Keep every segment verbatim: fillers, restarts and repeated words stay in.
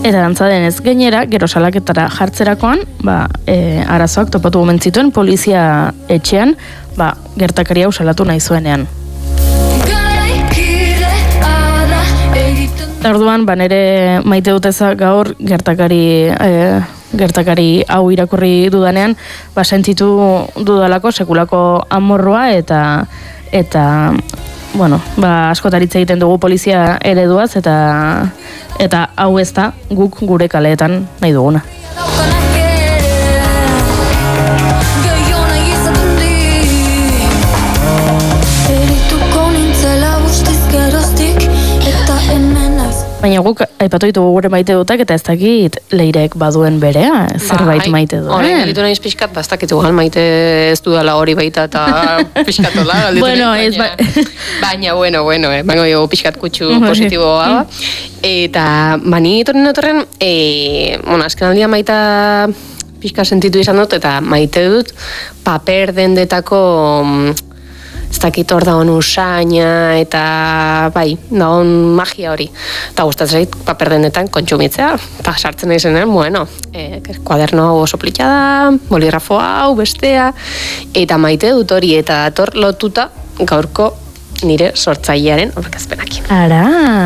Eta dantza denez gainera, gero salaketara jartzerakoan, ba, e, arazoak topatu gomen zituen polizia etxean, ba, gertakari hau salatu nahi zuenean. Orduan, ba, nere maite duteza gaur gertakari, e, gertakari hau irakurri dudanean, ba, sentitu dudalako sekulako amorrua eta eta bueno, ba, askotaritza egiten dugu polizia ereduaz eta eta hau ez da guk gure kaleetan nahi duguna. Baina guk aipatu ditugu gure maite dutak eta ez dakit Leirek baduen berea, zerbait ba, maite duen. Horrein, galitu nahiz pixkat, bastakit igual maite ez dudala hori baita eta pixkatola. Bueno, ez ba... Baina, bueno, bueno, eh, baina jo pixkat kutsu positiboa. Eta, bani itoren otorren, e, bueno, azken aldia maita pixka sentitu izan dut, eta maite dut paper dendetako... ez dakit hor dagoen usaina eta bai, dagoen magia hori. Eta gustatzen zait paper dendetan kontsumitzea, eta sartzen nahi zenean, bueno, e, kuaderno hau oso plitxa da, boligrafo hau, bestea, eta maite dut hori, eta dator lotuta gaurko nire sortzailearen aurkezpenakin. Ara,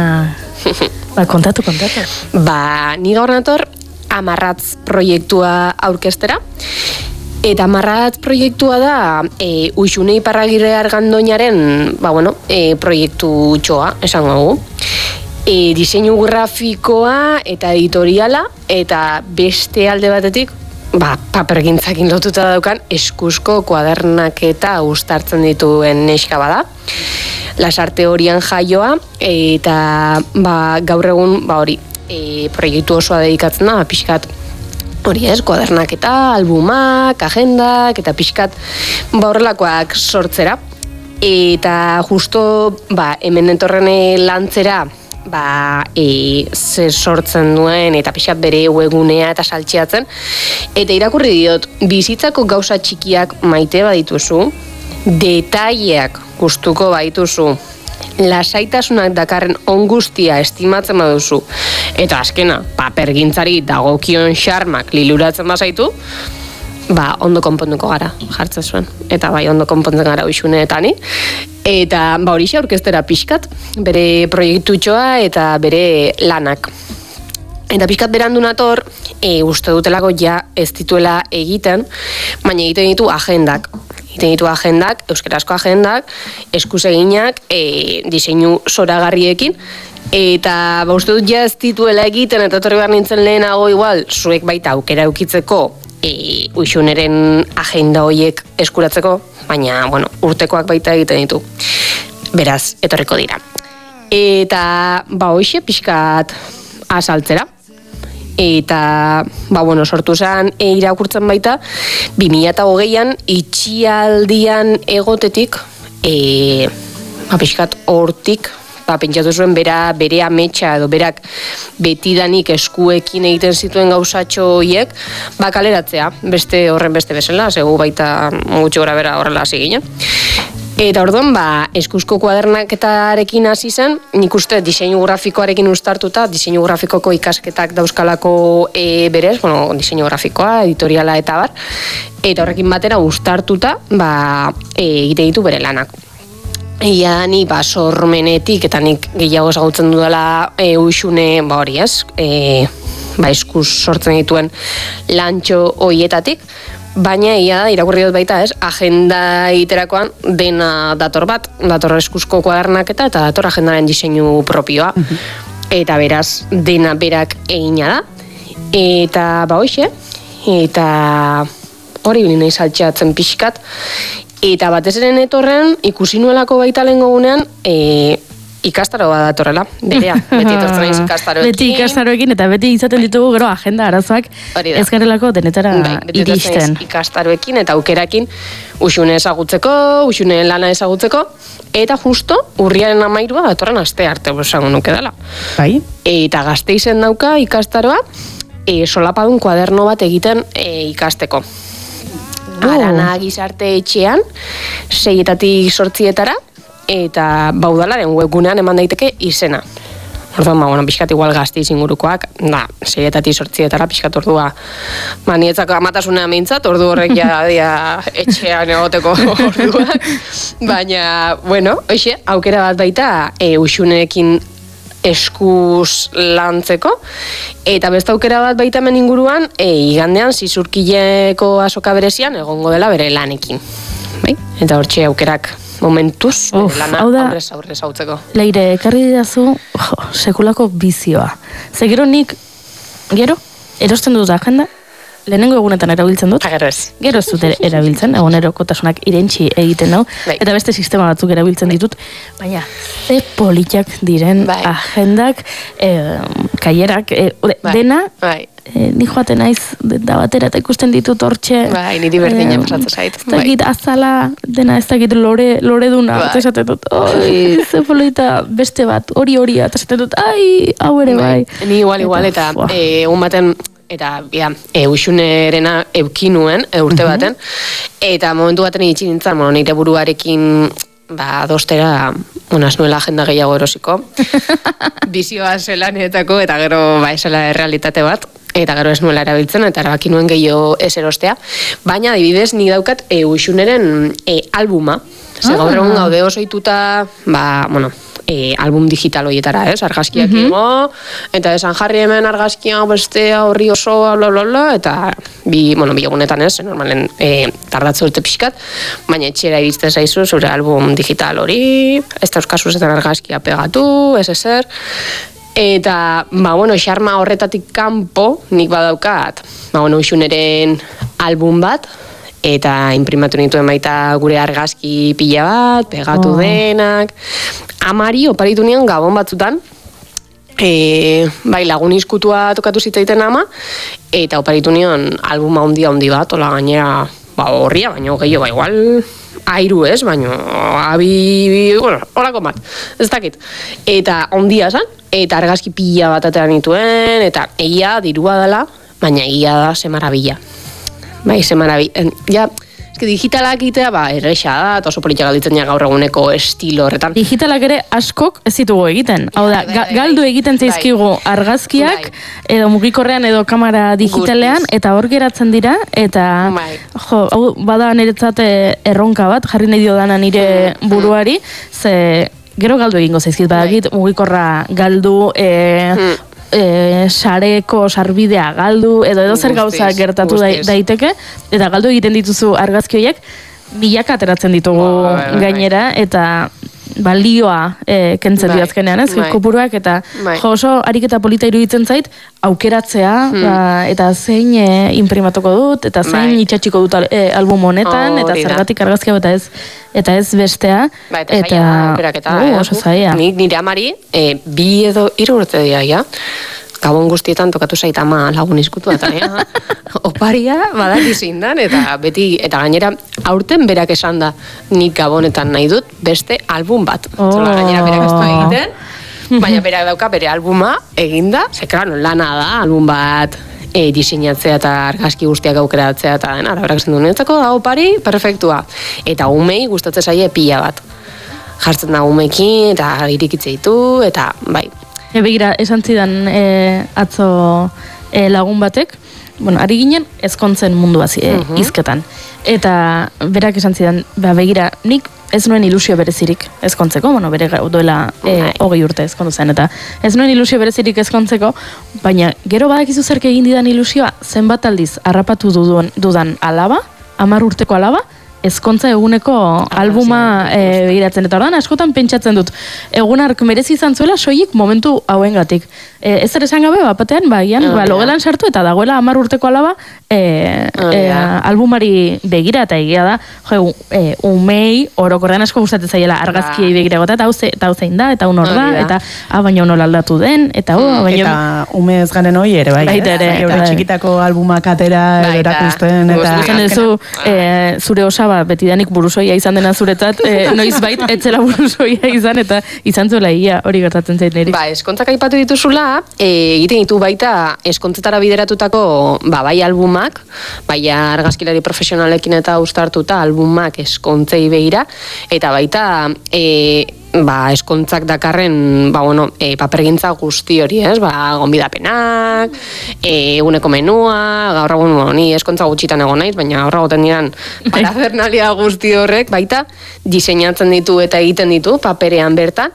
ba, kontatu, kontatu. Ba, ni gaur nator Amarratz proiektua aurkeztera, eta Amarratz proiektua da e, Uxune Iparragirre Argandoñaren ba, bueno, e, proiektu txoa, esango dugu. E, diseinu grafikoa eta editoriala, eta beste alde batetik, ba, papergintzakin lotuta daukan eskuzko kuadernak eta uztartzen dituen neska bada. Lasarte Horian jaioa, eta ba, gaur egun ba, hori, e, proiektu osoa dedikatzen da, pixkat, hori ez, kuadernak eta albumak, agendak, eta pixkat ba horrelakoak sortzera. Eta justo ba, hemen entorren lantzera ba, e, ze sortzen duen eta pixkat bere webgunea eta saltxeatzen. Eta irakurri diot, bizitzako gauza txikiak maite badituzu, detaileak gustuko badituzu, lasaitasunak dakarren ongustia estimatzen baduzu, eta azkena, papergintzari dagokion xarmak liluratzen bazaitu, ba, ondo konponduko gara, jartzen zuen. Eta bai, ondo konpontzen gara Uxuneetani. Eta, ba, horixe aurkeztera pixkat, bere proiektutxoa eta bere lanak. Eta pixkat berandu nator, e, uste dutelako ja ez dituela egiten, baina egiten ditu agendak. Egiten ditu agendak, euskarazko agendak, eskuz eginak, e, diseinu zoragarriekin, eta ba, uste dut ja ez dituela egiten, eta etorri behar nintzen lehenago igual, zuek baita aukera eukitzeko, e, Uxuneren agenda horiek eskuratzeko, baina, bueno, urtekoak baita egiten ditu. Beraz, etorriko dira. Eta, ba, hoxe, pixkat azaltzera. Eta, ba, bueno, sortu zen e, irakurtzen baita, bi mila hogeian itxialdian egotetik, e, ba, pixkat hortik, ba, pentsatu zuen bera, bere ametsa edo berak betidanik eskuekin egiten zituen gauzatxo horiek, ba, kaleratzea, beste horren beste bezala, zegu baita gutxi gora bera horrela hasi ginen. Eta orduan, ba, eskuzko kuadernaketarekin hasi zen, nik uste diseinu grafikoarekin uztartuta, diseinu grafikoko ikasketak dauzkalako e, berez, bueno, diseinu grafikoa, editoriala eta bar, eta horrekin batera uztartuta, ba, e, egite ditu bere lanak. Ia da ni, ba, sormenetik, eta nik gehiago ezagutzen dudala e, Uxune, ba hori ez, e, ba, eskuz sortzen dituen lantxo hoietatik, baina ia da, irakurri dut baita ez, agenda iterakoan dena dator bat, dator eskuzko kuadernaketa eta dator agendaren diseinu propioa. Eta beraz, dena berak egina da. Eta ba hoxe, eta hori bilin nahi saltxeatzen pixkat. Eta batez eren etorren, ikusi nuelako baita lehen gogunean, e, ikastaro bat datorrela, berea, beti etortzen naiz ikastaroekin. Beti ikastaroekin, eta beti izaten ditugu gero agenda arazoak ez garelako denetara bai, beti iristen. Beti ikastaroekin eta aukerakin Uxune ezagutzeko, Uxune lana ezagutzeko, eta justo urriaren amairua datorren aste arte, esango nuke dela. Bai. Eta Gasteizen dauka ikastaroa, e, solapadun kuaderno bat egiten e, ikasteko. Oh. Arana Gizarte etxean, seietatik sortzietara, eta baudalaren webgunean eman daiteke izena. Orduan, ba, bueno, pixkat igual gaztiz ingurukoak, da, seietatik sortzietara pixkat ordua, ba, nietzako amatasuna mintzat, ordu horrek ja, dia, etxean egoteko orduak, baina, bueno, oixe, aukera bat baita, e, usunekin eskuz lantzeko, eta beste aukera bat baita hemen inguruan, e, igandean zizurkileko azoka berezian egongo dela bere lanekin. Bai? Eta hortxe aukerak momentuz, Uf, lana da, aurrez aurrez hautzeko. Leire, ekarri didazu, jo, sekulako bizioa. Ze gero nik, gero, erosten dut agenda, lehenengo egunetan erabiltzen dut. Gero ez. Gero ez dut erabiltzen, egunerokotasunak irentxi egiten nau, bai. Eta beste sistema batzuk erabiltzen ditut, baina ze politak diren bai. Agendak, eh, kaierak, eh, bai. Dena, bai. Eh, ni joaten naiz da batera eta ikusten ditut hortxe. Bai, niri berdina pasatzen zait. Ez dakit azala, dena ez dakit lore, lore duna, eta esaten dut, oi, ze polita beste bat, hori hori, eta esaten dut, ai, hau ere bai. bai. Ni igual, igual, eta egun baten, eta, ja, e, usunerena eukinuen, e, urte baten, eta momentu baten itxin nintzen, bueno, nire buruarekin, ba, dostera, unaz nuela agenda gehiago erosiko, bizioa zelanetako, eta gero, ba, esela errealitate bat, eta gero ez nuela erabiltzen, eta erabaki nuen gehiago ez erostea, baina, adibidez, ni daukat e, usuneren e, albuma, ze gaur egun gaude osoituta, ba, bueno, E, album digital horietara, ez? Argazkiak mm -hmm. ingo, eta esan jarri hemen argazkia bestea horri osoa, bla, bla, bla, eta bi, bueno, bi egunetan ez, normalen e, tardatze urte pixkat, baina etxera iriste zaizu zure album digital hori, ez dauzkazu zetan argazkia pegatu, ez ezer, eta, ba, bueno, xarma horretatik kanpo, nik badaukat, ba, bueno, usuneren album bat, eta imprimatu nituen baita gure argazki pila bat, pegatu oh. denak. Amari oparitu nian gabon batzutan, e, bai lagun izkutua tokatu zitzaiten ama, eta oparitu nian albuma handi handi bat, ola gainera, ba horria, baina gehiago, ba igual airu ez, baina abi, bueno, horako bat, ez dakit. Eta ondia zan, eta argazki pila bat atera nituen, eta egia dirua dela, baina egia da ze marabila. Bai, ze marabila. Ja, eske digitalak itea, ba, erresa da, eta oso politia galditzen ja gaur eguneko estilo horretan. Digitalak ere askok ez ditugu egiten. Hau da, ga, galdu egiten zaizkigu argazkiak, edo mugikorrean edo kamera digitalean, eta hor geratzen dira, eta, jo, hau, bada niretzat erronka bat, jarri nahi dio dana nire buruari, ze gero galdu egingo zaizkit, badakit mugikorra galdu, e, E, sareko sarbidea galdu edo edo zer gauza gertatu da, daiteke eta galdu egiten dituzu argazki horiek milaka ateratzen ditugu ba, bai, bai, gainera eta balioa e, kentzen bai, diazkenean, ez? Bai. Kopuruak eta bai. Jo oso ariketa polita iruditzen zait aukeratzea hmm. ba, eta zein e, imprimatuko dut eta zein bai. Itxatxiko dut e, album honetan oh, eta zergatik argazkia eta ez eta ez bestea ba, eta, eta aukeraketa uh, oso zaila. Ni, nire amari e, bi edo hiru urte dira ja gabon guztietan tokatu zait ama lagun izkutu eta ja, oparia badaki zindan eta beti eta gainera aurten berak esan da nik gabonetan nahi dut beste album bat oh. Zola, gainera berak ez du egiten baina berak dauka bere albuma eginda ze klaro lana da album bat e, diseinatzea eta argazki guztiak aukeratzea eta dena, berak esan du netzako da opari perfektua eta umei gustatzen zaie pila bat jartzen da umekin eta irikitze ditu eta bai E, begira, esan zidan e, atzo e, lagun batek, bueno, ari ginen ezkontzen mundu bazi, e, uh-huh. izketan. Eta berak esan zidan, ba, begira, nik ez nuen ilusio berezirik ezkontzeko, bueno, bere duela e, hogei urte ezkondu zen, eta ez nuen ilusio berezirik ezkontzeko, baina gero badakizu zerke egin didan ilusioa, zenbat aldiz harrapatu dudan, dudan alaba, hamar urteko alaba, ezkontza eguneko ah, albuma e, begiratzen. Eta ordan askotan pentsatzen dut, egun ark merezi izan zuela soilik momentu hauengatik. E, ez ere esan gabe, bapatean, bagian, oh, ba, logelan sartu eta dagoela hamar urteko alaba e, oh, e, albumari begira eta egia da, jo, e, umei orokorrean asko gustatzen zaiela argazkiei begira gota, eta hau ze, zein da, eta un hor da, eta ah, baina hon aldatu den, eta hu, mm, baina... Eta ume ez garen hoi ere, bai, baita ere, eure txikitako albumak atera erakusten, eta... Eta zure osaba betidanik burusoia izan dena zuretzat, e, noiz bait, etzela burusoia izan, eta izan zuela ia hori gertatzen zait niri. Ba, eskontzak aipatu dituzula, e, egiten ditu baita eskontzetara bideratutako ba, bai albumak, bai argazkilari profesionalekin eta uztartuta albumak eskontzei begira, eta baita e, ba, eskontzak dakarren, ba, bueno, e, papergintza guzti hori, ez? Ba, gonbidapenak, e, eguneko menua, gaur egun, bueno, ni eskontza gutxitan egon naiz, baina gaur egoten diran parafernalia guzti horrek, baita, diseinatzen ditu eta egiten ditu, paperean bertan,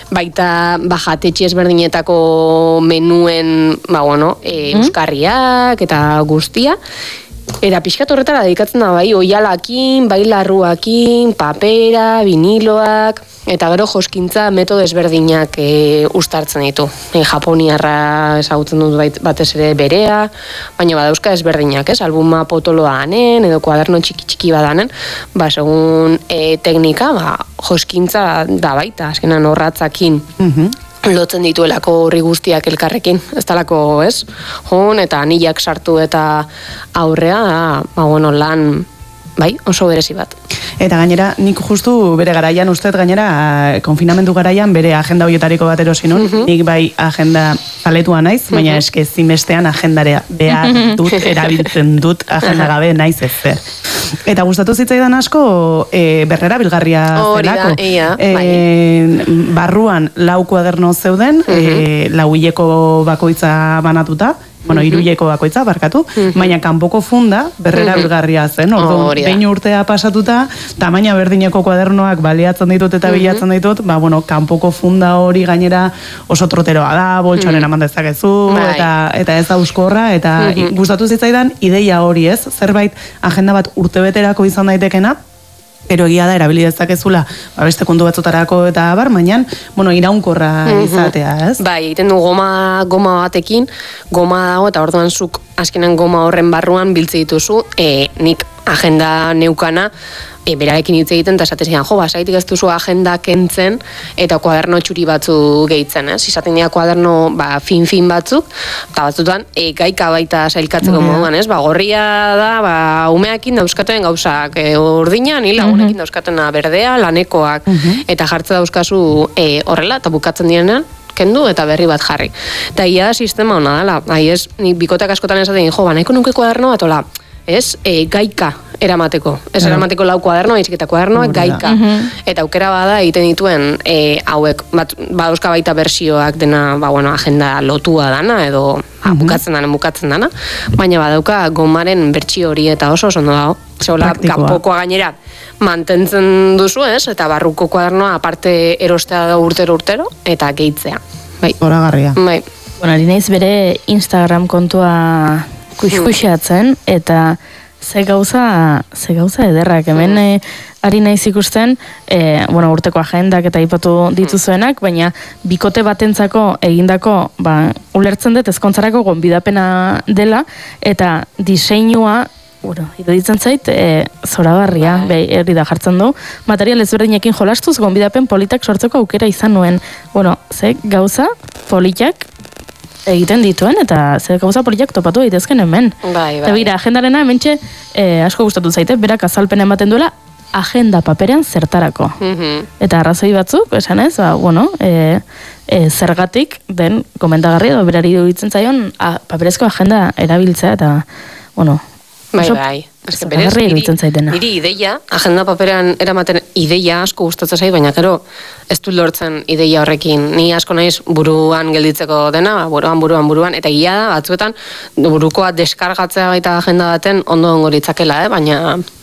baita, ba, jatetxe ezberdinetako menuen, ba, bueno, e, euskarriak eta guztia, Era pixkat horretara dedikatzen da bai oialakin, bai larruakin, papera, viniloak, eta gero joskintza metodo ezberdinak e, ustartzen ditu. E, Japoniarra ezagutzen dut bait, batez ere berea, baina badauzka ezberdinak, ez? Albuma potoloa anen, edo kuaderno txiki-txiki badanen, ba, segun e, teknika, ba, joskintza da baita, azkenan horratzakin. Mhm. Lotzen dituelako horri guztiak elkarrekin, ez talako, ez? Hon, eta anilak sartu eta aurrea, ba, bueno, lan, bai, oso berezi bat. Eta gainera, nik justu bere garaian, uste gainera, konfinamendu garaian, bere agenda horietariko bat erosi nun, uh-huh. nik bai agenda paletua naiz, uh-huh. baina eske zinbestean agendarea behar dut, erabiltzen dut, agenda gabe naiz ez zer. Eta gustatu zitzaidan asko, e, berrera bilgarria zelako. Ia, e, bai. Barruan lau kuaderno zeuden, uh-huh. e, lau hileko bakoitza banatuta, bueno, hiruileko bakoitza, barkatu, uh-huh. baina kanpoko funda berrera uh-huh. bilgarria zen, orduan, oh, behin urtea pasatuta, tamaina berdineko kuadernoak baliatzen ditut eta uh-huh. bilatzen ditut, ba, bueno, kanpoko funda hori gainera oso troteroa da, boltsonen uh-huh. eman dezakezu, eta, eta ez da euskorra, eta uh-huh. gustatu zitzaidan ideia hori, ez? Zerbait agenda bat urtebeterako izan daitekena, pero egia da, erabili dezakezula, ba, beste kontu batzutarako eta bar, baina, bueno, iraunkorra izatea, ez? Bai, egiten du goma, goma batekin, goma dago, eta orduan zuk azkenan goma horren barruan biltze dituzu, e, nik agenda neukana, e, berarekin hitz egiten, eta esaten zian, jo, basaitik ez duzu agenda kentzen, eta kuaderno txuri batzu gehitzen, ez? Izaten dira kuaderno, ba, fin-fin batzuk, eta batzutan, e, gaika baita sailkatzeko mm-hmm. moduan, ez? Ba, gorria da, ba, umeakin dauzkaten gauzak e, urdina, ni lagunekin mm-hmm. dauzkatena berdea, lanekoak, mm-hmm. eta jartze dauzkazu e, horrela, eta bukatzen direnean, kendu eta berri bat jarri. Eta ia sistema hona dela, ahi ez, nik bikotak askotan esaten, jo, ba, nahiko nuke kuaderno bat, ola, ez, e, gaika eramateko. Ez yeah. eramateko lau kuaderno, aizik eta kuadernoak gaika. Mm-hmm. Eta aukera bada egiten dituen e, hauek, bat, badauzka baita bersioak dena, ba, bueno, agenda lotua dana, edo mm-hmm. bukatzen dana, bukatzen dana, baina badauka gomaren bertsio hori eta oso oso ondo dago. Zeola, kanpokoa gainera mantentzen duzu, ez? Eta barruko kuadernoa aparte erostea da urtero-urtero, eta gehitzea. Bai. Horagarria. Bai. Bueno, ari naiz bere Instagram kontua kuxkuxeatzen, eta ze gauza, ze gauza ederrak, hemen mm. e, ari naiz ikusten, e, bueno, urteko agendak eta aipatu dituzuenak, baina bikote batentzako egindako, ba, ulertzen dut ezkontzarako gonbidapena dela, eta diseinua, bueno, iruditzen zait, e, zoragarria, bai, herri da jartzen du, material ezberdinekin jolastuz, gonbidapen politak sortzeko aukera izan nuen. Bueno, ze gauza politak egiten dituen, eta ze gauza politak topatu daitezken hemen. Bai, bai. Eta bira, agendarena hementxe eh, asko gustatu zaite, berak azalpen ematen duela, agenda paperean zertarako. Mm-hmm. Eta arrazoi batzuk, esan ez, ba, bueno, e, e, zergatik den komentagarri edo berari duditzen zaion a, paperezko agenda erabiltzea, eta, bueno, bai, bai. Eske berez, niri, niri ideia, agenda paperean eramaten ideia asko gustatzen zait, baina gero ez du lortzen ideia horrekin. Ni asko naiz buruan gelditzeko dena, buruan, buruan, buruan, eta ia da, batzuetan burukoa deskargatzea baita agenda baten ondo ongo litzakela, eh? Baina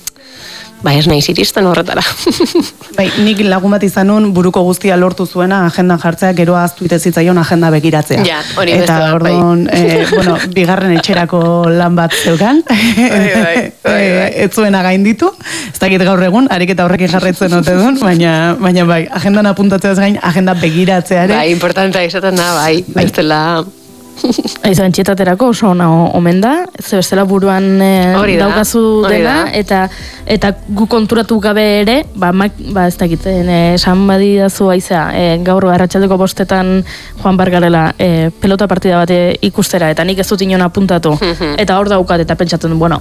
bai, ez naiz iristen horretara. Bai, nik lagun bat izan nun buruko guztia lortu zuena agendan jartzea, gero ahaztu itezitzaion agenda begiratzea. Ja, hori eta beste bat, bai. E, bueno, bigarren etxerako lan bat zeukan. Bai, bai, bai, bai. Ez zuena gainditu, ez dakit gaur egun, ariketa horrekin jarraitzen ote duen, baina, baina bai, agendan apuntatzeaz gain, agenda begiratzea ere. Bai, importantea izaten da, bai, bai. Bestela... Aizu, antxetaterako oso ona omen da, ze bestela buruan e, daukazu dela, eta eta gu konturatu gabe ere, ba, mak, ba ez dakiten, esan badidazu aizea, e, gaur arratsaldeko bostetan joan bargarela e, pelota partida bate ikustera, eta nik ez dut inon apuntatu, eta hor daukat, eta pentsatzen, bueno,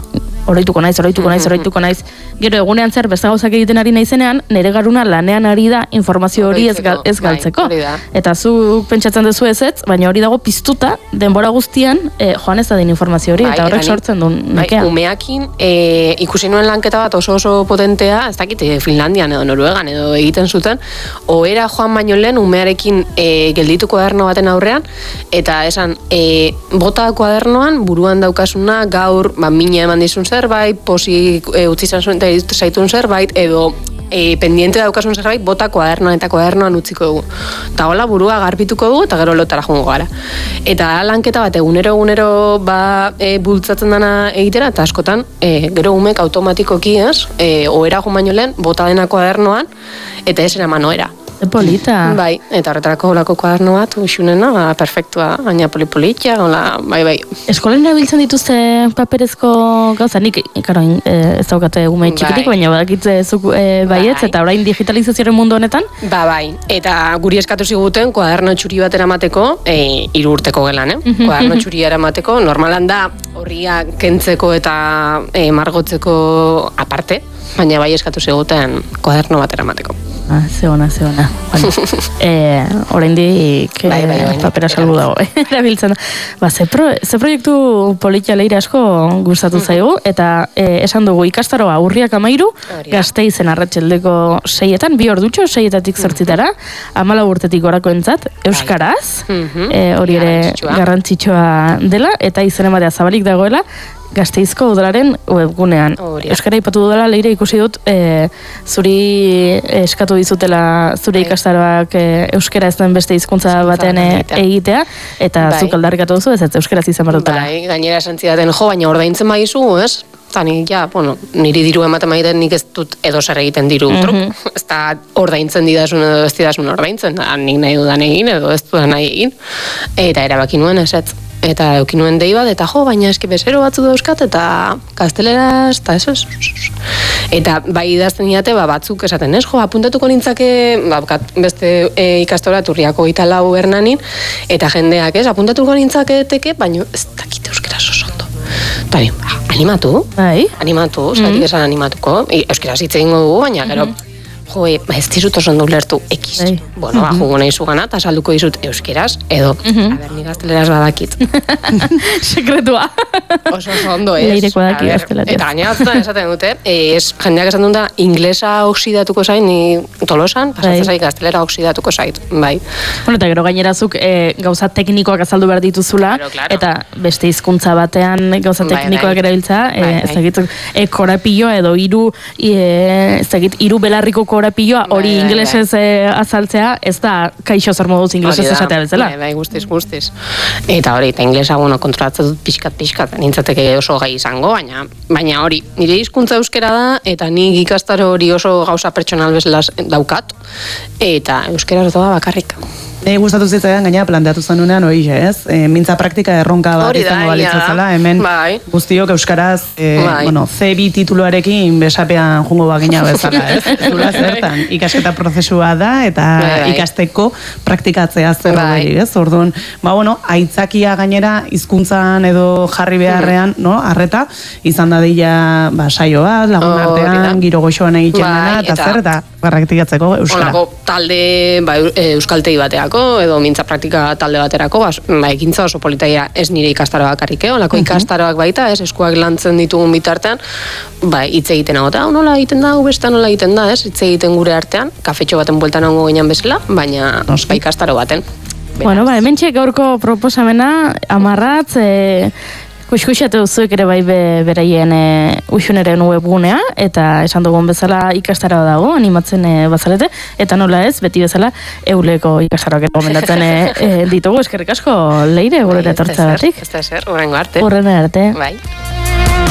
oroituko naiz, oroituko naiz, oroituko naiz. Gero egunean zer beste gauzak egiten ari naizenean, nire garuna lanean ari da informazio hori ez, gal, ez galtzeko. Bai, eta zu pentsatzen duzu ez ez, baina hori dago piztuta denbora guztian eh, joan ez da din informazio hori, bai, eta horrek sortzen du nekea. Bai, umeakin e, ikusi nuen lanketa bat oso oso potentea, ez dakit Finlandian edo Noruegan edo egiten zuten, ohera joan baino lehen umearekin e, gelditu kuaderno baten aurrean, eta esan, e, bota kuadernoan buruan daukasuna gaur, ba, mina eman dizun zerbait, posi e, utzi zaitun zerbait, edo e, pendiente daukasun zerbait, bota kuadernoan eta kuadernoan utziko dugu. Eta hola burua garbituko dugu, eta gero lotara joango gara. Eta lanketa bat egunero egunero ba, e, bultzatzen dana egitera, eta askotan, e, gero umek automatikoki ez, e, ohera joan baino lehen, bota dena kuadernoan, eta ez eraman ohera. Polita. Bai, eta horretarako holako kuaderno bat, uxunena, ba, perfektua, baina polipolitia, hola, bai, bai. Eskolen erabiltzen dituzte paperezko gauza, nik, ikaro, eh, ez daukate ume txikitik, bai. Baina badakitze zuk eh, baietz, bai. Eta orain digitalizazioaren mundu honetan? Ba, bai, eta guri eskatu ziguten kuaderno txuri bat eramateko, e, hiru urteko gelan, eh? Kuaderno txuri eramateko, normalan da horria kentzeko eta e, margotzeko aparte, baina bai eskatu ziguten kuaderno bat eramateko. Ah, ze ona, ze ona. Bueno, eh, oraindik eh, bai, bai, bai, papera salbu dago, erabiltzen da. Ba, ze, pro, ze proiektu politia leire asko gustatu zaigu, eta eh, esan dugu ikastaroa urriak amairu, Gasteizen arratsaldeko seietan, bi ordutxo, seietatik zortzitara, hamalau urtetik gorako entzat, euskaraz, eh, hori ere garrantzitsua dela, eta izen ematea zabalik dagoela, Gasteizko udalaren webgunean. Euskara ipatu dudala, leire ikusi dut, e, zuri eskatu dizutela zure ikastaroak e, euskara ez den beste hizkuntza baten e, egitea, eta bai. Zuk aldarrikatu duzu, ez ez euskaraz izan barutela. Bai, gainera esan zidaten, jo, baina ordaintzen baizu, ez? Eta nik, ja, bueno, niri diru ematen egiten nik ez dut edo zer egiten diru mm -hmm. truk. Ez da ordaintzen didasun edo ez didasun ordaintzen, da, nik nahi dudan egin edo ez dudan nahi egin. Eta erabaki nuen ez ez. Eta eukin nuen dei bat, eta jo, baina eski bezero batzu dauzkat, eta gazteleraz, eta ez ez. Eta bai idazten diate, ba, batzuk esaten, ez, jo, apuntatuko nintzake, ba, beste e, ikastora turriako gita lau bernanin, eta jendeak, ez, apuntatuko nintzaketeke, baina ez dakite euskaraz oso ondo. Eta animatu, bai. animatu, mm-hmm. Zatik esan animatuko, euskaraz hitz egingo dugu, baina, gero, mm-hmm. Jo, ez dizut oso ondo ulertu ekiz. Hey. Bueno, mm-hmm. ba, jugu nahi zugana, eta salduko dizut euskeraz, edo, mm-hmm. a ber, ni gazteleraz badakit. Sekretua. Oso oso ondo ez. Leireko daki gazteleraz. Eta gaina batzutan esaten dute, ez, jendeak esaten dut da, inglesa oksidatuko zain, ni tolosan, pasatzen zait gaztelera oksidatuko zait, bai. Bueno, eta gero gainerazuk e, gauza teknikoak azaldu behar dituzula, claro, claro. Eta beste hizkuntza batean gauza teknikoak bai, erabiltza, bai, bai. Ez dakit, e, korapilloa edo hiru, e, ez dakit, hiru belarriko korapilloa, hori bai, inglesez bai. E, azaltzea, ez da kaixo zer moduz inglesez esatea bezala. Bai, bai, guztiz, guztiz. Eta hori, eta inglesa, bueno, kontrolatzen dut pixkat, pixkat, nintzateke oso gai izango, baina baina hori, nire hizkuntza euskera da, eta nik ikastaro hori oso gauza pertsonal bezala daukat, eta euskera doa bakarrik. Nei gustatu zitzaidan gaina planteatu zenunean hori, ez? E, mintza praktika erronka bat izango balitzazela, hemen bai. Guztiok euskaraz, e, bai. Bueno, C bi tituluarekin besapean jungo bagina bezala, ez? Zula zertan, ikasketa prozesua da, eta bai. Ikasteko praktikatzea zer bai. Hori, ez? Orduan, ba, bueno, aitzakia gainera hizkuntzan edo jarri beharrean, mm. no? Arreta, izan dadila, ba, saio bat, lagun oh, artean, giro goxoan egiten bai, dena, eta, eta zer, eta praktikatzeko euskara. Olako, talde, ba, euskaltei bateak, edo mintza praktika talde baterako, ba, ba ekintza oso politaia ez nire ikastaro bakarrik, olako uh-huh. ikastaroak baita, ez eskuak lantzen ditugun bitartean, ba, hitz egiten agota, nola egiten da, besta nola egiten da, ez, hitz egiten gure artean, kafetxo baten bueltan ongo ginen bezala, baina no, ba, ikastaro baten. Beraz. Bueno, ba, hemen txek gaurko proposamena, amarratz, e, kuskusiatu zuek ere bai be, beraien e, uxuneren webgunea, eta esan dugun bezala ikastara dago, animatzen e, bazalete, eta nola ez, beti bezala, euleko ikastaroak gomendatzen e, e, ditugu, eskerrik asko, Leire, gure etortza batik. Ez da eser, horrengo arte. Horrengo arte. Bai.